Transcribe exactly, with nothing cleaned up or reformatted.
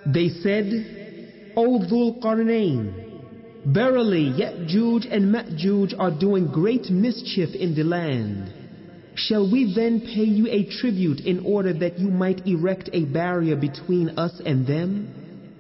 They said, O Dhul Qarnayn, verily Ya'juj and Ma'juj are doing great mischief in the land. Shall we then pay you a tribute in order that you might erect a barrier between us and them?